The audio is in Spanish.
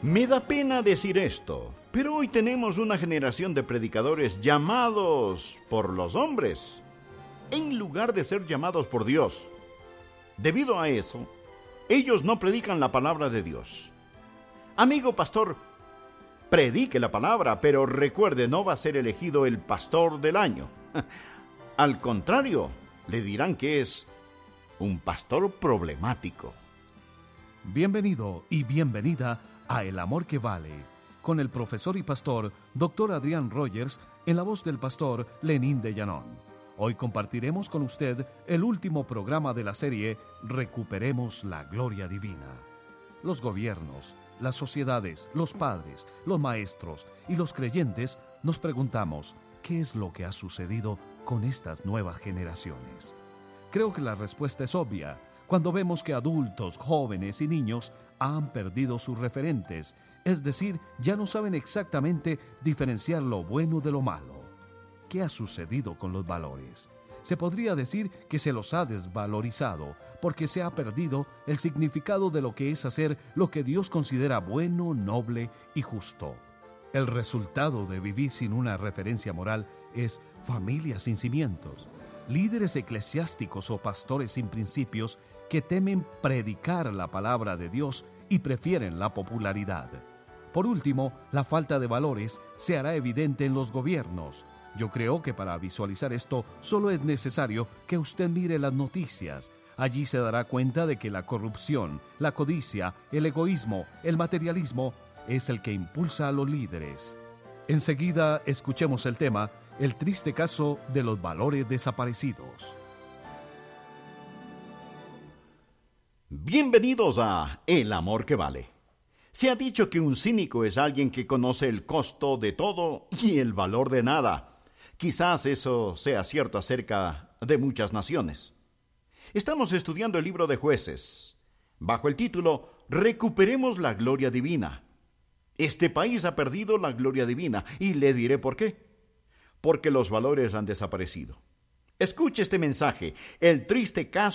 Me da pena decir esto, pero hoy tenemos una generación de predicadores llamados por los hombres, en lugar de ser llamados por Dios. Debido a eso, ellos no predican la palabra de Dios. Amigo pastor, predique la palabra, pero recuerde, no va a ser elegido el pastor del año. Al contrario, le dirán que es un pastor problemático. Bienvenido y bienvenida a El Amor que Vale, con el profesor y pastor Dr. Adrián Rogers, en la voz del pastor Lenín de Llanón. Hoy compartiremos con usted el último programa de la serie Recuperemos la Gloria Divina. Los gobiernos, las sociedades, los padres, los maestros y los creyentes nos preguntamos, ¿qué es lo que ha sucedido con estas nuevas generaciones? Creo que la respuesta es obvia cuando vemos que adultos, jóvenes y niños han perdido sus referentes, es decir, ya no saben exactamente diferenciar lo bueno de lo malo. ¿Qué ha sucedido con los valores? Se podría decir que se los ha desvalorizado, porque se ha perdido el significado de lo que es hacer lo que Dios considera bueno, noble y justo. El resultado de vivir sin una referencia moral es familias sin cimientos, líderes eclesiásticos o pastores sin principios que temen predicar la palabra de Dios y prefieren la popularidad. Por último, la falta de valores se hará evidente en los gobiernos. Yo creo que para visualizar esto solo es necesario que usted mire las noticias. Allí se dará cuenta de que la corrupción, la codicia, el egoísmo, el materialismo es el que impulsa a los líderes. Enseguida escuchemos el tema, el triste caso de los valores desaparecidos. Bienvenidos a El Amor que Vale. Se ha dicho que un cínico es alguien que conoce el costo de todo y el valor de nada. Quizás eso sea cierto acerca de muchas naciones. Estamos estudiando el libro de Jueces, bajo el título Recuperemos la Gloria Divina. Este país ha perdido la gloria divina, y le diré por qué. Porque los valores han desaparecido. Escuche este mensaje, el triste caso